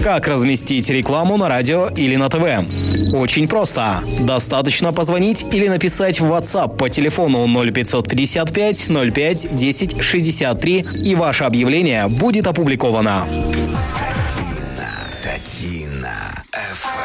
Как разместить рекламу на радио или на ТВ? Очень просто. Достаточно позвонить или написать в WhatsApp по телефону 0555 05 10 63, и ваше объявление будет опубликовано. Татина.